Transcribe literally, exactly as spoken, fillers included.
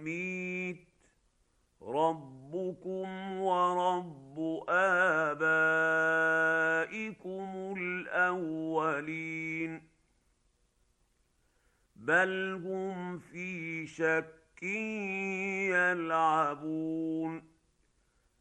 يميت ربكم ورب آبائكم الأولين بل هم في شك يلعبون